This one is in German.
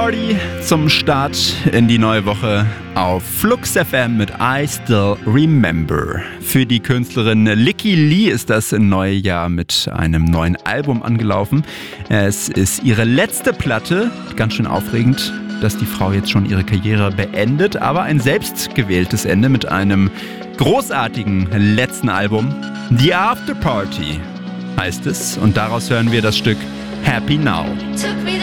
Party zum Start in die neue Woche auf Flux FM mit I Still Remember. Für die Künstlerin Lykke Li ist das neue Jahr mit einem neuen Album angelaufen. Es ist ihre letzte Platte, ganz schön aufregend, dass die Frau jetzt schon ihre Karriere beendet, aber ein selbstgewähltes Ende mit einem großartigen letzten Album. The After Party heißt es und daraus hören wir das Stück Happy Now.